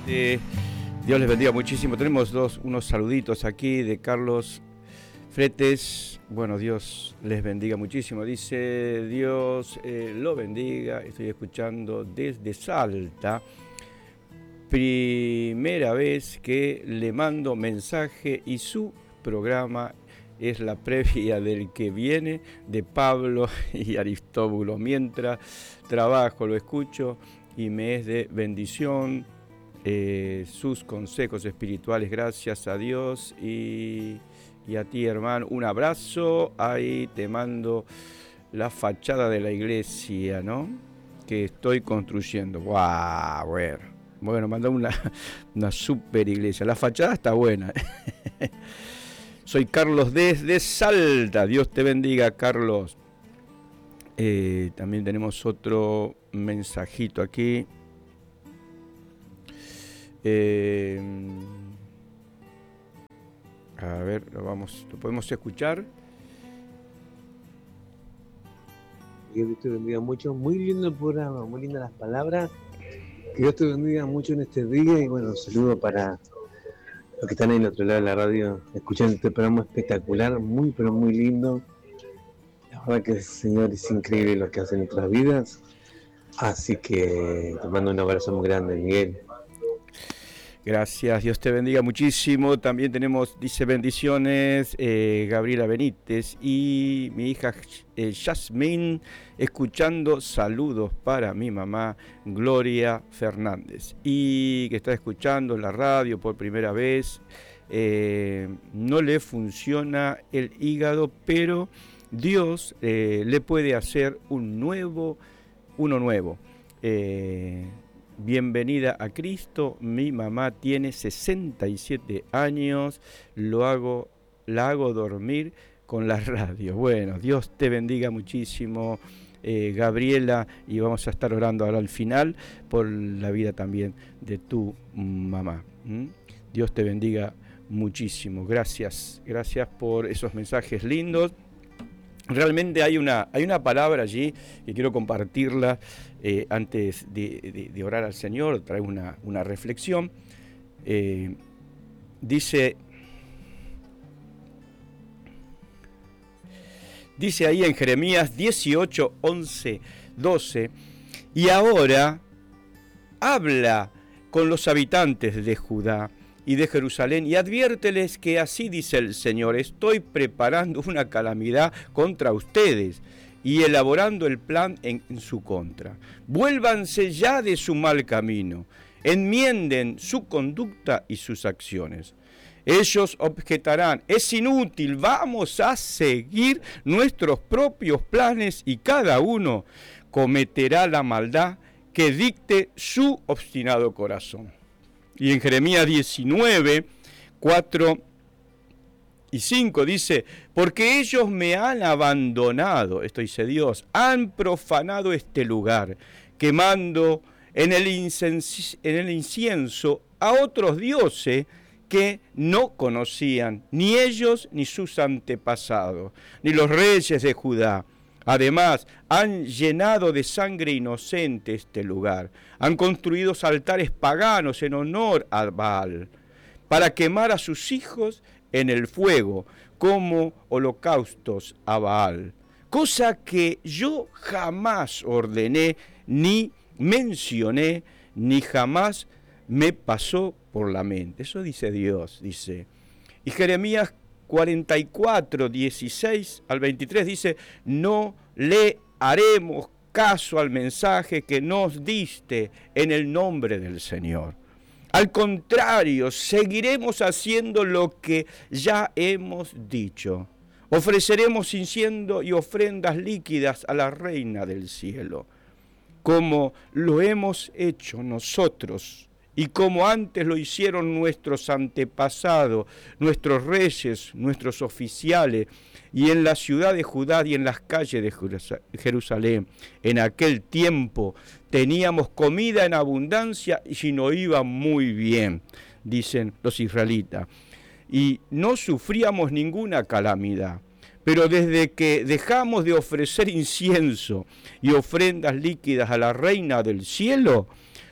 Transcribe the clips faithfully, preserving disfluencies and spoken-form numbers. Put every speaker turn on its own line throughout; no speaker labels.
Eh, Dios les bendiga muchísimo. Tenemos dos, unos saluditos aquí de Carlos Fretes. Bueno, Dios les bendiga muchísimo. Dice, Dios eh, lo bendiga. Estoy escuchando desde Salta. Primera vez que le mando mensaje y su programa es la previa del que viene de Pablo y Aristóbulo. Mientras trabajo lo escucho y me es de bendición eh, sus consejos espirituales. Gracias a Dios y, y a ti, hermano. Un abrazo. Ahí te mando la fachada de la iglesia, ¿no? Que estoy construyendo. ¡Guau! Wow, bueno. Bueno, mandó una, una super iglesia. La fachada está buena. Soy Carlos desde Salta. Dios te bendiga, Carlos. Eh, también tenemos otro mensajito aquí. Eh, a ver, lo vamos, lo podemos escuchar.
Dios te bendiga mucho. Muy lindo el programa, muy lindas las palabras. Que Dios te bendiga mucho en este día y bueno, un saludo para los que están ahí al otro lado de la radio escuchando este programa espectacular, muy pero muy lindo. La verdad que el Señor es increíble lo que hace en nuestras vidas. Así que te mando un abrazo muy grande, Miguel.
Gracias, Dios te bendiga muchísimo. También tenemos, dice bendiciones, eh, Gabriela Benítez y mi hija eh, Yasmín, escuchando saludos para mi mamá Gloria Fernández. Y que está escuchando la radio por primera vez, eh, no le funciona el hígado, pero Dios eh, le puede hacer un nuevo, uno nuevo. Eh, Bienvenida a Cristo, mi mamá tiene sesenta y siete años, lo hago, la hago dormir con la radio. Bueno, Dios te bendiga muchísimo, eh, Gabriela, y vamos a estar orando ahora al final por la vida también de tu mamá. ¿Mm? Dios te bendiga muchísimo, gracias, gracias por esos mensajes lindos. Realmente hay una, hay una palabra allí que quiero compartirla eh, antes de, de, de orar al Señor, traer una, una reflexión. Eh, dice, dice ahí en Jeremías dieciocho, once, doce, y ahora habla con los habitantes de Judá y de Jerusalén, y adviérteles que así dice el Señor: estoy preparando una calamidad contra ustedes y elaborando el plan en, en su contra. Vuélvanse ya de su mal camino, enmienden su conducta y sus acciones. Ellos objetarán: es inútil, vamos a seguir nuestros propios planes y cada uno cometerá la maldad que dicte su obstinado corazón. Y en Jeremías diecinueve, cuatro y cinco dice: porque ellos me han abandonado, esto dice Dios, han profanado este lugar, quemando en el, incensi- en el incienso a otros dioses que no conocían, ni ellos ni sus antepasados, ni los reyes de Judá. Además, han llenado de sangre inocente este lugar. Han construido altares paganos en honor a Baal, para quemar a sus hijos en el fuego, como holocaustos a Baal. Cosa que yo jamás ordené, ni mencioné, ni jamás me pasó por la mente. Eso dice Dios, dice. Y Jeremías cuarenta y cuatro, dieciséis al veintitrés dice: no le haremos caso al mensaje que nos diste en el nombre del Señor. Al contrario, seguiremos haciendo lo que ya hemos dicho. Ofreceremos incienso y ofrendas líquidas a la Reina del Cielo, como lo hemos hecho nosotros. Y como antes lo hicieron nuestros antepasados, nuestros reyes, nuestros oficiales, y en la ciudad de Judá y en las calles de Jerusalén. En aquel tiempo teníamos comida en abundancia y nos iba muy bien, dicen los israelitas. Y no sufríamos ninguna calamidad. Pero desde que dejamos de ofrecer incienso y ofrendas líquidas a la Reina del Cielo,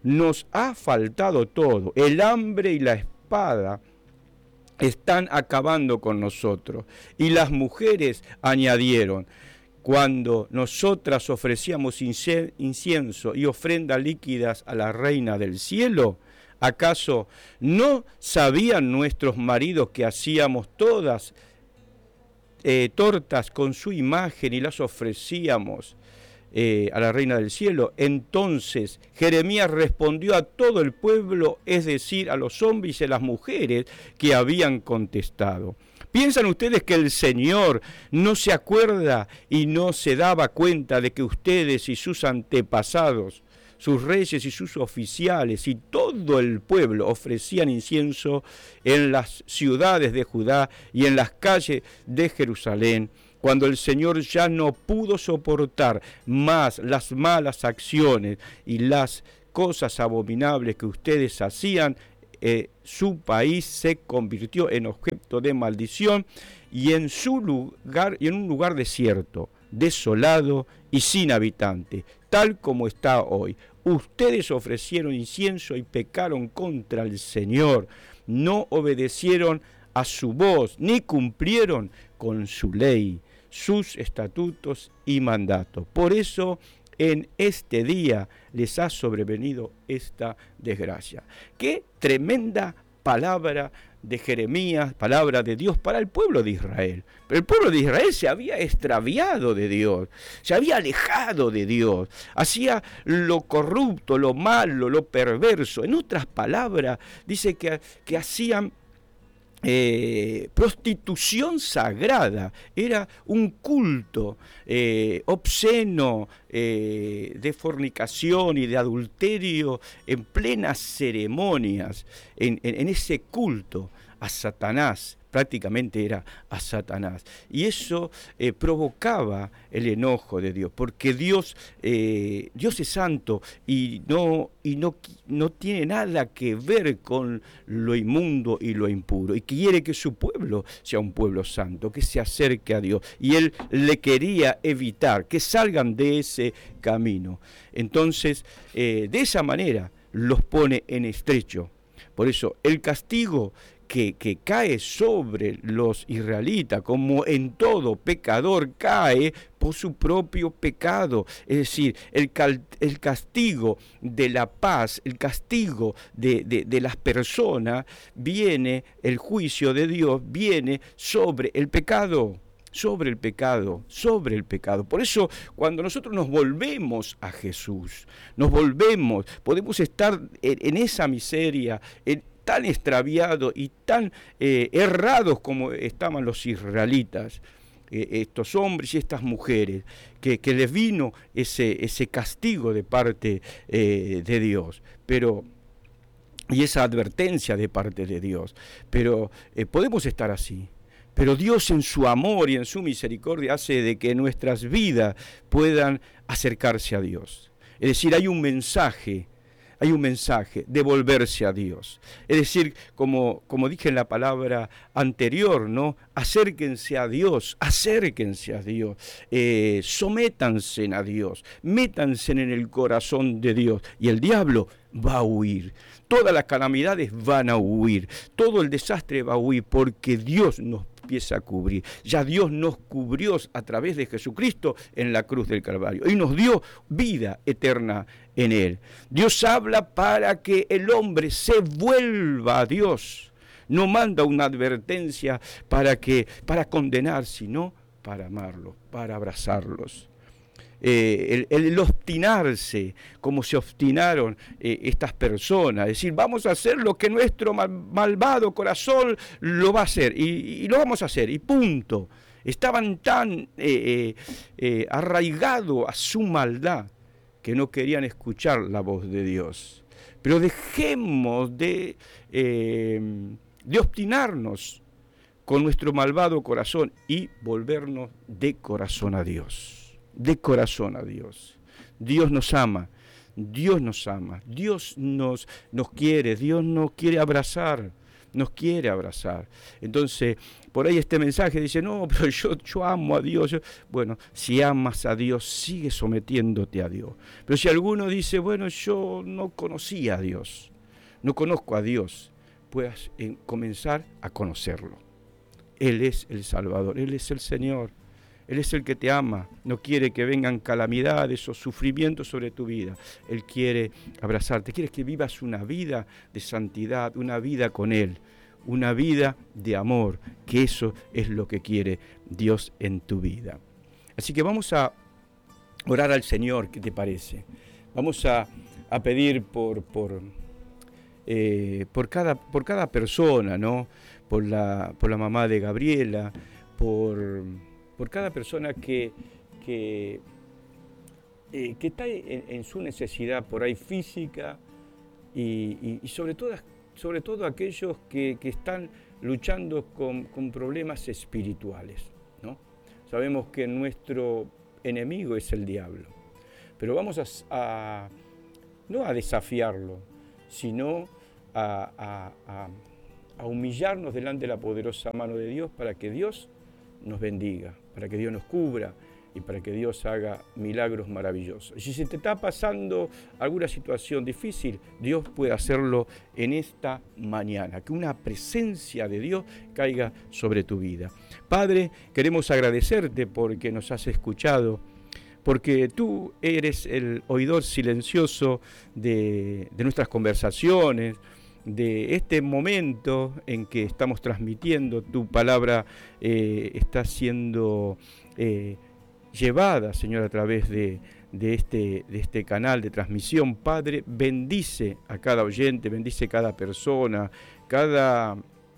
nos ha faltado todo. El hambre y la espada están acabando con nosotros. Y las mujeres añadieron, cuando nosotras ofrecíamos incienso y ofrendas líquidas a la reina del cielo, ¿acaso no sabían nuestros maridos que hacíamos todas eh, tortas con su imagen y las ofrecíamos eh, a la reina del cielo? Entonces Jeremías respondió a todo el pueblo, es decir, a los hombres y a las mujeres que habían contestado. ¿Piensan ustedes que el Señor no se acuerda y no se daba cuenta de que ustedes y sus antepasados, sus reyes y sus oficiales y todo el pueblo ofrecían incienso en las ciudades de Judá y en las calles de Jerusalén, cuando el Señor ya no pudo soportar más las malas acciones y las cosas abominables que ustedes hacían? Eh, su país se convirtió en objeto de maldición y en su lugar y en un lugar desierto, desolado y sin habitantes, tal como está hoy. Ustedes ofrecieron incienso y pecaron contra el Señor, no obedecieron a su voz, ni cumplieron con su ley, sus estatutos y mandatos. Por eso, en este día les ha sobrevenido esta desgracia. ¡Qué tremenda palabra de Jeremías, palabra de Dios para el pueblo de Israel! Pero el pueblo de Israel se había extraviado de Dios, se había alejado de Dios, hacía lo corrupto, lo malo, lo perverso. En otras palabras, dice que, que hacían Eh, prostitución sagrada, era un culto eh, obsceno eh, de fornicación y de adulterio en plenas ceremonias, en, en, en ese culto a Satanás. Prácticamente era a Satanás. Y eso eh, provocaba el enojo de Dios, porque Dios, eh, Dios es santo y, no, y no, no tiene nada que ver con lo inmundo y lo impuro. Y quiere que su pueblo sea un pueblo santo, que se acerque a Dios. Y Él le quería evitar que salgan de ese camino. Entonces, eh, de esa manera los pone en estrecho. Por eso, el castigo Que, que cae sobre los israelitas, como en todo pecador, cae por su propio pecado. Es decir, el, el castigo de la paz, el castigo de, de, de las personas, viene, el juicio de Dios viene sobre el pecado. sobre el pecado, sobre el pecado. Por eso, cuando nosotros nos volvemos a Jesús, nos volvemos, podemos estar en, en esa miseria, en, tan extraviados y tan eh, errados como estaban los israelitas, eh, estos hombres y estas mujeres, que, que les vino ese, ese castigo de parte eh, de Dios, pero y esa advertencia de parte de Dios. Pero eh, podemos estar así. Pero Dios en su amor y en su misericordia hace de que nuestras vidas puedan acercarse a Dios. Es decir, hay un mensaje, hay un mensaje de volverse a Dios. Es decir, como, como dije en la palabra anterior, ¿no? Acérquense a Dios, acérquense a Dios, eh, sométanse a Dios, métanse en el corazón de Dios y el diablo va a huir. Todas las calamidades van a huir, todo el desastre va a huir porque Dios nos empieza a cubrir. Ya Dios nos cubrió a través de Jesucristo en la cruz del Calvario y nos dio vida eterna en Él. Dios habla para que el hombre se vuelva a Dios. No manda una advertencia para, que, para condenar, sino para amarlos, para abrazarlos. Eh, el, el obstinarse, como se obstinaron eh, estas personas, es decir, vamos a hacer lo que nuestro mal, malvado corazón lo va a hacer, y, y lo vamos a hacer, y punto. Estaban tan eh, eh, eh, arraigados a su maldad que no querían escuchar la voz de Dios. Pero dejemos de, eh, de obstinarnos con nuestro malvado corazón y volvernos de corazón a Dios. De corazón a Dios. Dios nos ama, Dios nos ama, Dios nos, nos quiere, Dios nos quiere abrazar, nos quiere abrazar. Entonces, por ahí este mensaje dice, no, pero yo, yo amo a Dios. Yo... Bueno, si amas a Dios, sigue sometiéndote a Dios. Pero si alguno dice, bueno, yo no conocía a Dios, no conozco a Dios, puedas eh, comenzar a conocerlo. Él es el Salvador, Él es el Señor. Él es el que te ama, no quiere que vengan calamidades o sufrimientos sobre tu vida. Él quiere abrazarte, quiere que vivas una vida de santidad, una vida con Él, una vida de amor, que eso es lo que quiere Dios en tu vida. Así que vamos a orar al Señor, ¿qué te parece? Vamos a, a pedir por, por, eh, por, cada, por cada persona, ¿no? Por la, por la mamá de Gabriela, por... por cada persona que, que, eh, que está en, en su necesidad por ahí física y, y, y sobre, todo, sobre todo aquellos que, que están luchando con, con problemas espirituales, ¿no? Sabemos que nuestro enemigo es el diablo, pero vamos a, a no a desafiarlo, sino a, a, a, a humillarnos delante de la poderosa mano de Dios para que Dios nos bendiga, para que Dios nos cubra y para que Dios haga milagros maravillosos. Y si se te está pasando alguna situación difícil, Dios puede hacerlo en esta mañana, que una presencia de Dios caiga sobre tu vida. Padre, queremos agradecerte porque nos has escuchado, porque tú eres el oidor silencioso de, de nuestras conversaciones, de este momento en que estamos transmitiendo. Tu palabra eh, está siendo eh, llevada, Señor, a través de, de, este, de este canal de transmisión. Padre, bendice a cada oyente, bendice a cada persona, cada,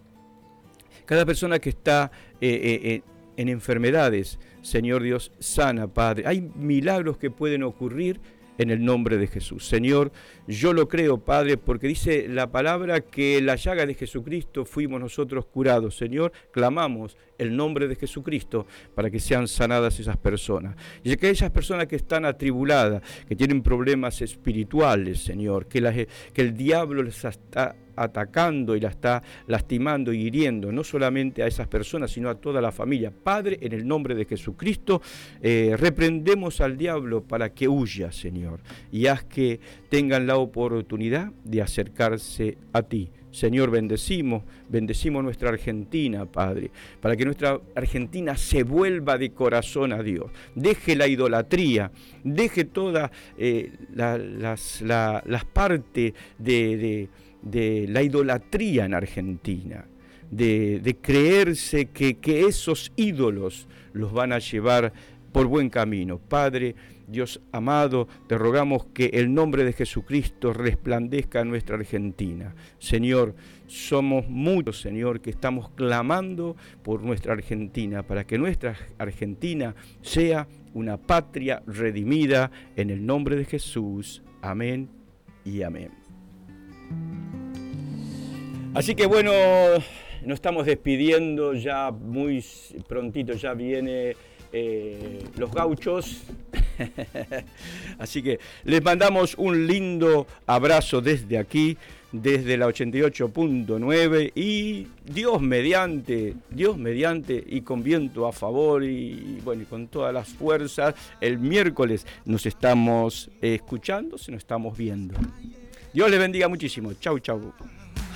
cada persona que está eh, eh, en enfermedades. Señor Dios, sana, Padre. Hay milagros que pueden ocurrir en el nombre de Jesús. Señor, yo lo creo, Padre, porque dice la palabra que en la llaga de Jesucristo fuimos nosotros curados. Señor, clamamos el nombre de Jesucristo para que sean sanadas esas personas. Y aquellas personas que están atribuladas, que tienen problemas espirituales, Señor, que, la, que el diablo les está atacando y la está lastimando y hiriendo, no solamente a esas personas, sino a toda la familia. Padre, en el nombre de Jesucristo, eh, reprendemos al diablo para que huya, Señor, y haz que tengan la oportunidad de acercarse a ti. Señor, bendecimos, bendecimos nuestra Argentina, Padre, para que nuestra Argentina se vuelva de corazón a Dios. Deje la idolatría, deje todas eh, la, las, la, las partes de... de de la idolatría en Argentina, de, de creerse que, que esos ídolos los van a llevar por buen camino. Padre, Dios amado, te rogamos que el nombre de Jesucristo resplandezca en nuestra Argentina. Señor, somos muchos, Señor, que estamos clamando por nuestra Argentina, para que nuestra Argentina sea una patria redimida en el nombre de Jesús. Amén y amén. Así que bueno, nos estamos despidiendo, ya muy prontito ya viene eh, los gauchos. Así que les mandamos un lindo abrazo desde aquí, desde la ochenta y ocho punto nueve, y Dios mediante, Dios mediante y con viento a favor y, y bueno, y con todas las fuerzas, el miércoles nos estamos escuchando, se nos estamos viendo. Dios les bendiga muchísimo. Chau, chau.